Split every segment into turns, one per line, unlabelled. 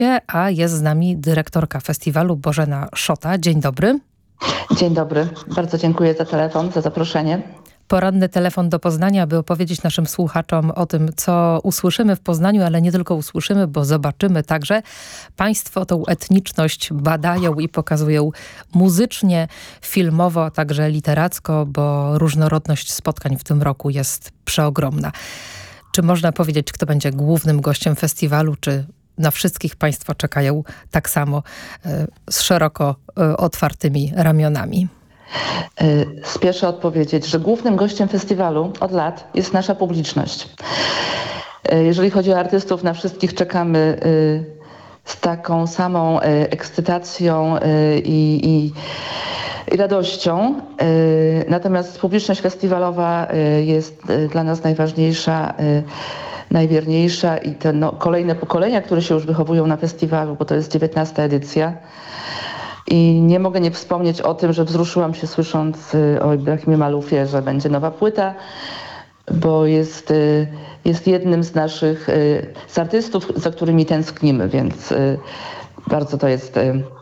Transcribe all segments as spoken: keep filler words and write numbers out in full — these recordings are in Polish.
A jest z nami dyrektorka festiwalu Bożena Szota. Dzień dobry.
Dzień dobry. Bardzo dziękuję za telefon, za zaproszenie.
Poranny telefon do Poznania, by opowiedzieć naszym słuchaczom o tym, co usłyszymy w Poznaniu, ale nie tylko usłyszymy, bo zobaczymy także. Państwo tą etniczność badają i pokazują muzycznie, filmowo, a także literacko, bo różnorodność spotkań w tym roku jest przeogromna. Czy można powiedzieć, kto będzie głównym gościem festiwalu, czy na wszystkich Państwo czekają tak samo z szeroko otwartymi ramionami?
Spieszę odpowiedzieć, że głównym gościem festiwalu od lat jest nasza publiczność. Jeżeli chodzi o artystów, na wszystkich czekamy z taką samą ekscytacją i, i, i radością. Natomiast publiczność festiwalowa jest dla nas najważniejsza, najwierniejsza i te no, kolejne pokolenia, które się już wychowują na festiwalu, bo to jest dziewiętnasta edycja. I nie mogę nie wspomnieć o tym, że wzruszyłam się słysząc o Ibrahimie Malufie, że będzie nowa płyta, bo jest, jest jednym z naszych z artystów, za którymi tęsknimy, więc bardzo to jest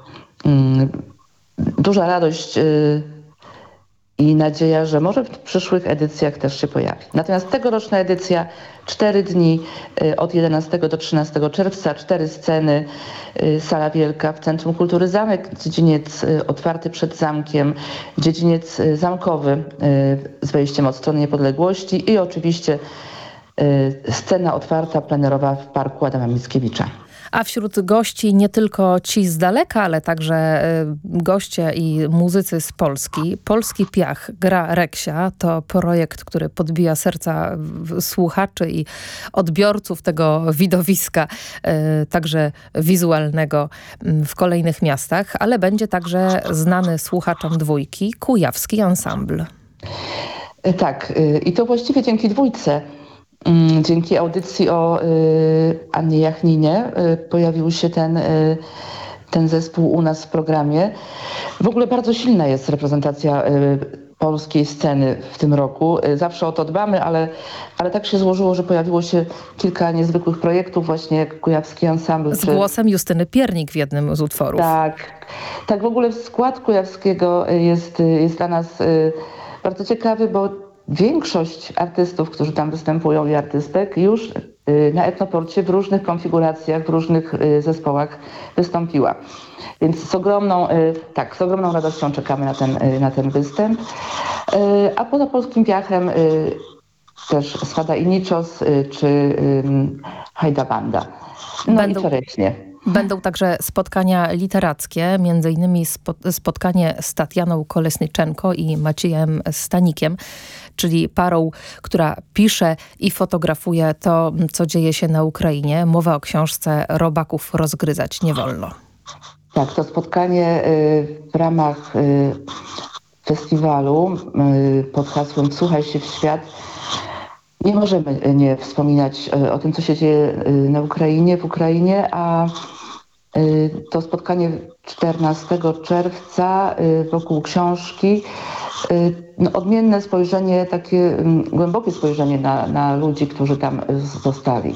duża radość i nadzieja, że może w przyszłych edycjach też się pojawi. Natomiast tegoroczna edycja, cztery dni od jedenastego do trzynastego czerwca, cztery sceny, Sala Wielka w Centrum Kultury Zamek, dziedziniec otwarty przed zamkiem, dziedziniec zamkowy z wejściem od strony Niepodległości i oczywiście scena otwarta, plenerowa w Parku Adama Mickiewicza.
A wśród gości nie tylko ci z daleka, ale także goście i muzycy z Polski. Polski Piach gra Reksia to projekt, który podbija serca słuchaczy i odbiorców tego widowiska, także wizualnego w kolejnych miastach, ale będzie także znany słuchaczom dwójki Kujawski Ensemble.
Tak, i to właściwie dzięki dwójce. Dzięki audycji o y, Annie Jachninie y, pojawił się ten, y, ten zespół u nas w programie. W ogóle bardzo silna jest reprezentacja y, polskiej sceny w tym roku. Y, zawsze o to dbamy, ale, ale tak się złożyło, że pojawiło się kilka niezwykłych projektów, właśnie jak Kujawski Ensemble.
Z głosem Justyny Piernik w jednym z utworów.
Tak, tak w ogóle skład Kujawskiego jest, jest dla nas y, bardzo ciekawy, bo większość artystów, którzy tam występują i artystek już na Etnoporcie w różnych konfiguracjach, w różnych zespołach wystąpiła. Więc z ogromną, tak, z ogromną radością czekamy na ten, na ten występ. A poza Polskim Piachem też Swada i Niczos czy Hajda Banda. No Będą... i corocznie.
Będą także spotkania literackie, między innymi spotkanie z Tatianą Kolesnyczenko i Maciejem Stanikiem, czyli parą, która pisze i fotografuje to, co dzieje się na Ukrainie. Mowa o książce Robaków rozgryzać nie wolno.
Tak, to spotkanie w ramach festiwalu pod hasłem Wsłuchaj się w świat. Nie możemy nie wspominać o tym, co się dzieje na Ukrainie, w Ukrainie, a to spotkanie czternastego czerwca wokół książki, no, odmienne spojrzenie, takie głębokie spojrzenie na, na ludzi, którzy tam zostali.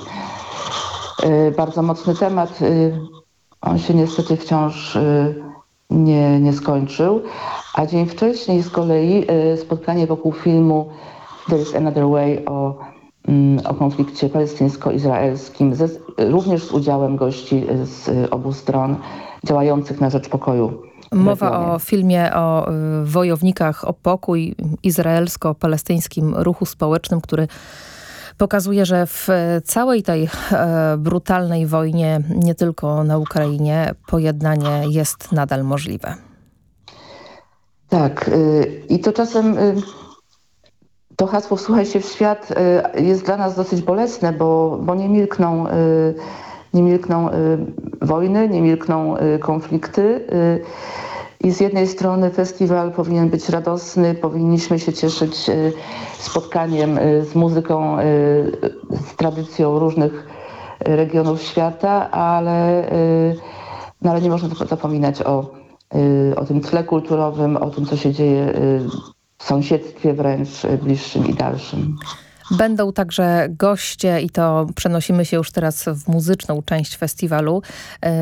Bardzo mocny temat, on się niestety wciąż nie, nie skończył, a dzień wcześniej z kolei spotkanie wokół filmu There is Another Way o, o konflikcie palestyńsko-izraelskim, ze, również z udziałem gości z obu stron działających na rzecz pokoju.
Mowa o filmie o y, wojownikach o pokój izraelsko-palestyńskim ruchu społecznym, który pokazuje, że w całej tej e, brutalnej wojnie, nie tylko na Ukrainie, pojednanie jest nadal możliwe.
Tak, y, i to czasem... Y, To hasło Wsłuchaj się w świat jest dla nas dosyć bolesne, bo, bo nie milkną, nie milkną wojny, nie milkną konflikty. I z jednej strony festiwal powinien być radosny, powinniśmy się cieszyć spotkaniem z muzyką, z tradycją różnych regionów świata, ale, no ale nie można zapominać o, o tym tle kulturowym, o tym, co się dzieje w sąsiedztwie wręcz bliższym i dalszym.
Będą także goście i to przenosimy się już teraz w muzyczną część festiwalu.